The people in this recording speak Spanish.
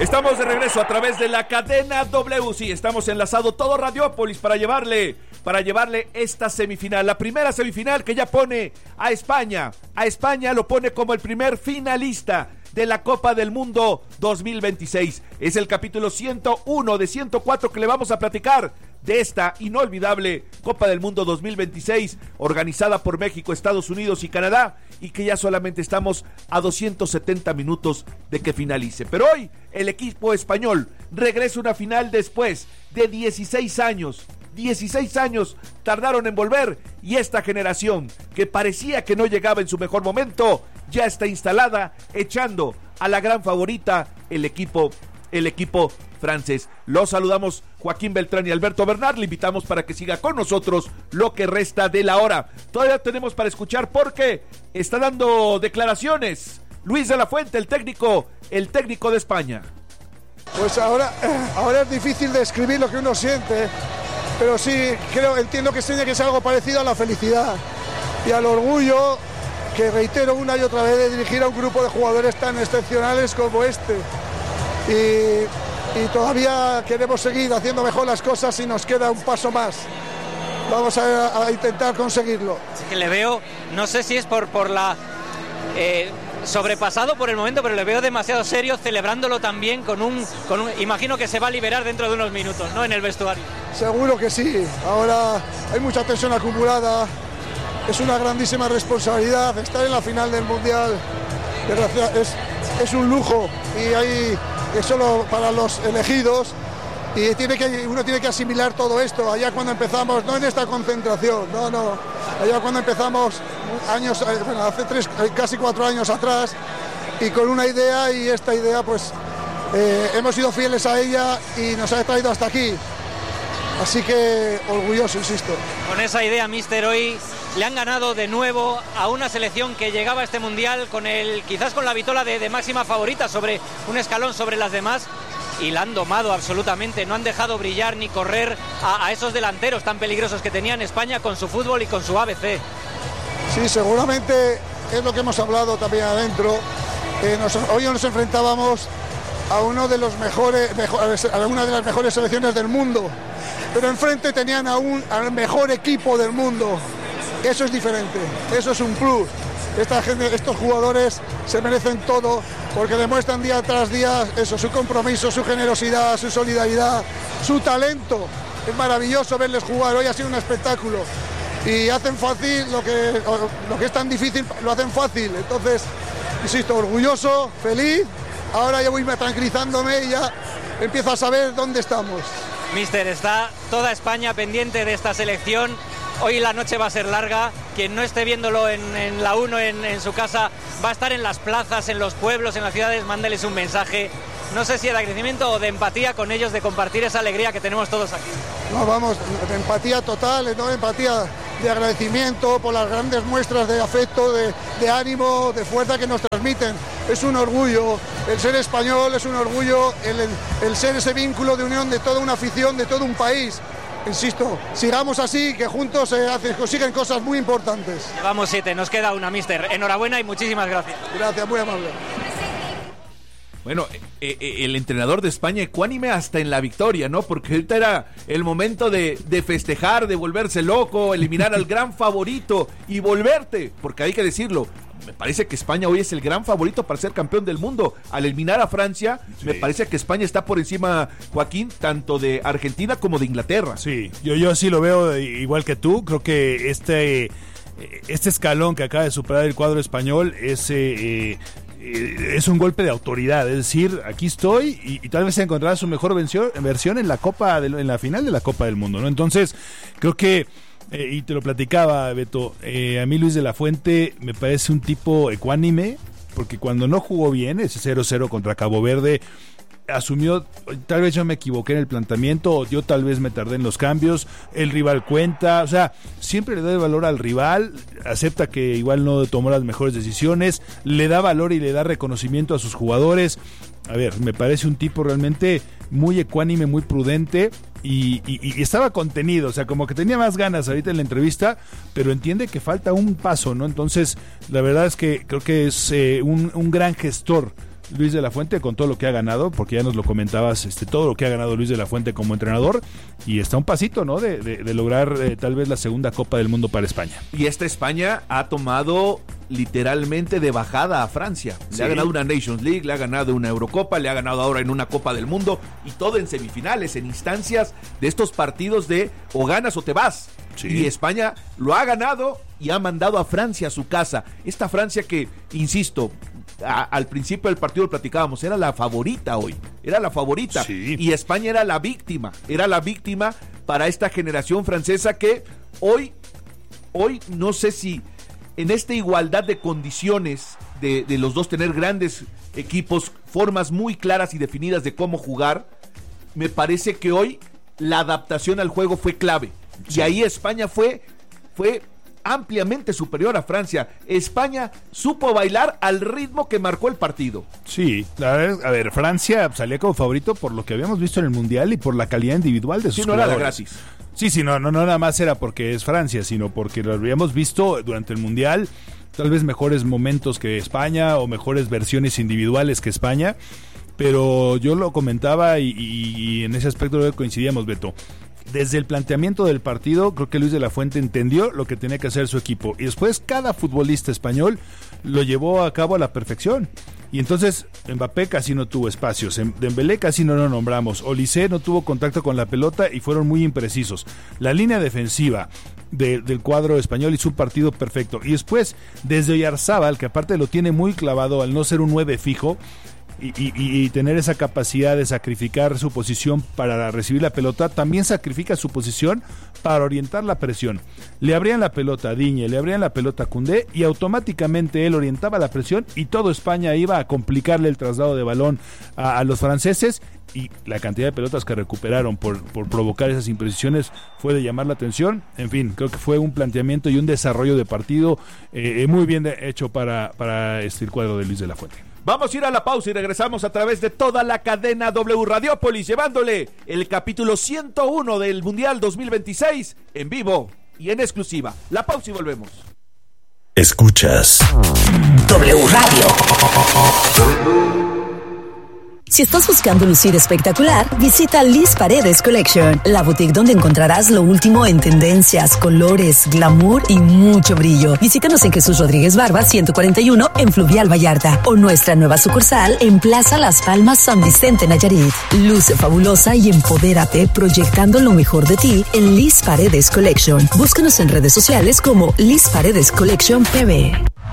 Estamos de regreso a través de la cadena W. Sí, estamos enlazado todo Radiópolis para llevarle esta semifinal, la primera semifinal que ya pone a España lo pone como el primer finalista de la Copa del Mundo 2026. Es el capítulo 101 de 104 que le vamos a platicar de esta inolvidable Copa del Mundo 2026, organizada por México, Estados Unidos y Canadá, y que ya solamente estamos a 270 minutos de que finalice. Pero hoy el equipo español regresa a una final después de 16 años. 16 años tardaron en volver, y esta generación que parecía que no llegaba en su mejor momento ya está instalada, echando a la gran favorita, el equipo francés. Los saludamos, Joaquín Beltrán y Alberto Bernard. Le invitamos para que siga con nosotros lo que resta de la hora. Todavía tenemos para escuchar porque está dando declaraciones Luis de la Fuente, el técnico de España. Pues ahora es difícil describir lo que uno siente, pero sí entiendo que tiene que ser algo parecido a la felicidad y al orgullo, que reitero una y otra vez, de dirigir a un grupo de jugadores tan excepcionales como este. Y todavía queremos seguir haciendo mejor las cosas y nos queda un paso más. Vamos a intentar conseguirlo. Sí, que le veo, no sé si es por la sobrepasado por el momento, pero le veo demasiado serio, celebrándolo también con un imagino que se va a liberar dentro de unos minutos, ¿no?, en el vestuario. Seguro que sí. Ahora hay mucha tensión acumulada. Es una grandísima responsabilidad estar en la final del Mundial. Es un lujo, y es solo para los elegidos, y uno tiene que asimilar todo esto. Allá cuando empezamos, no en esta concentración, no, allá cuando empezamos hace casi 4 años atrás, y con una idea, y esta idea pues hemos sido fieles a ella y nos ha traído hasta aquí. Así que orgulloso, insisto. Con esa idea, míster, hoy le han ganado de nuevo a una selección que llegaba a este Mundial quizás con la vitola de máxima favorita, sobre un escalón sobre las demás, y la han domado absolutamente. No han dejado brillar ni correr a esos delanteros tan peligrosos que tenía en España, con su fútbol y con su ABC. Sí, seguramente es lo que hemos hablado también adentro. Hoy nos enfrentábamos a una de las mejores selecciones del mundo, pero enfrente tenían al mejor equipo del mundo. Eso es diferente, eso es un plus. Estos jugadores se merecen todo, porque demuestran día tras día eso, su compromiso, su generosidad, su solidaridad, su talento. Es maravilloso verles jugar. Hoy ha sido un espectáculo, y hacen fácil lo que es tan difícil, lo hacen fácil. Entonces, insisto, orgulloso, feliz. Ahora ya voy tranquilizándome y ya empiezo a saber dónde estamos. Mister, está toda España pendiente de esta selección. Hoy la noche va a ser larga. Quien no esté viéndolo en la 1 en su casa, va a estar en las plazas, en los pueblos, en las ciudades. Mándeles un mensaje, no sé si de agradecimiento o de empatía con ellos, de compartir esa alegría que tenemos todos aquí. No, vamos, de empatía total, ¿no? Empatía, de agradecimiento por las grandes muestras de afecto, de ánimo, de fuerza que nos transmiten. Es un orgullo el ser español, es un orgullo el ser ese vínculo de unión de toda una afición, de todo un país. Insisto, sigamos así, que juntos se consiguen cosas muy importantes. Llevamos 7, nos queda una, mister. Enhorabuena y muchísimas gracias. Gracias, muy amable. Bueno, el entrenador de España ecuánime hasta en la victoria, ¿no? Porque ahorita era el momento de festejar, de volverse loco, eliminar al gran favorito y volverte, porque hay que decirlo, me parece que España hoy es el gran favorito para ser campeón del mundo. Al eliminar a Francia, sí, me parece que España está por encima, Joaquín, tanto de Argentina como de Inglaterra. Sí, yo así lo veo igual que tú. Creo que este escalón que acaba de superar el cuadro español es un golpe de autoridad, es decir, aquí estoy y tal vez se encontrará su mejor versión en en la final de la Copa del Mundo, ¿no? Entonces, creo que y te lo platicaba, Beto, a mí Luis de la Fuente me parece un tipo ecuánime, porque cuando no jugó bien, ese 0-0 contra Cabo Verde, asumió, tal vez yo me equivoqué en el planteamiento, yo tal vez me tardé en los cambios, el rival cuenta, o sea, siempre le da valor al rival, acepta que igual no tomó las mejores decisiones, le da valor y le da reconocimiento a sus jugadores. A ver, me parece un tipo realmente muy ecuánime, muy prudente y estaba contenido, o sea, como que tenía más ganas ahorita en la entrevista, pero entiende que falta un paso, ¿no? Entonces, la verdad es que creo que es un gran gestor Luis de la Fuente con todo lo que ha ganado, porque ya nos lo comentabas, todo lo que ha ganado Luis de la Fuente como entrenador, y está un pasito, ¿no? De lograr tal vez la segunda Copa del Mundo para España. Y esta España ha tomado literalmente de bajada a Francia. Le ha ganado una Nations League, le ha ganado una Eurocopa, le ha ganado ahora en una Copa del Mundo, y todo en semifinales, en instancias de estos partidos de o ganas o te vas. Sí. Y España lo ha ganado y ha mandado a Francia a su casa. Esta Francia que, insisto, al principio del partido lo platicábamos, era la favorita hoy, era la favorita. Sí. Y España era la víctima para esta generación francesa que hoy no sé si en esta igualdad de condiciones de los dos tener grandes equipos, formas muy claras y definidas de cómo jugar, me parece que hoy la adaptación al juego fue clave. Sí. Y ahí España fue ampliamente superior a Francia. España supo bailar al ritmo que marcó el partido. Sí, a ver, Francia salía como favorito por lo que habíamos visto en el Mundial y por la calidad individual de sus jugadores. No era gratis. Sí, no nada más era porque es Francia, sino porque lo habíamos visto durante el Mundial, tal vez mejores momentos que España o mejores versiones individuales que España, pero yo lo comentaba y en ese aspecto coincidíamos, Beto. Desde el planteamiento del partido, creo que Luis de la Fuente entendió lo que tenía que hacer su equipo. Y después cada futbolista español lo llevó a cabo a la perfección. Y entonces Mbappé casi no tuvo espacios, Dembélé casi no lo nombramos, Olise no tuvo contacto con la pelota y fueron muy imprecisos. La línea defensiva del cuadro español hizo un partido perfecto. Y después, desde Oyarzábal, que aparte lo tiene muy clavado al no ser un 9 fijo, y tener esa capacidad de sacrificar su posición para recibir la pelota, también sacrifica su posición para orientar la presión. Le abrían la pelota a Digne, le abrían la pelota a Koundé y automáticamente él orientaba la presión y todo España iba a complicarle el traslado de balón a los franceses, y la cantidad de pelotas que recuperaron por provocar esas imprecisiones fue de llamar la atención. En fin, creo que fue un planteamiento y un desarrollo de partido muy bien hecho para el cuadro de Luis de la Fuente. Vamos a ir a la pausa y regresamos a través de toda la cadena W Radiópolis, llevándole el capítulo 101 del Mundial 2026 en vivo y en exclusiva. La pausa y volvemos. Escuchas W Radio. Si estás buscando lucir espectacular, visita Liz Paredes Collection, la boutique donde encontrarás lo último en tendencias, colores, glamour y mucho brillo. Visítanos en Jesús Rodríguez Barba 141 en Fluvial Vallarta o nuestra nueva sucursal en Plaza Las Palmas San Vicente Nayarit. Luce fabulosa y empodérate proyectando lo mejor de ti en Liz Paredes Collection. Búscanos en redes sociales como Liz Paredes Collection PB.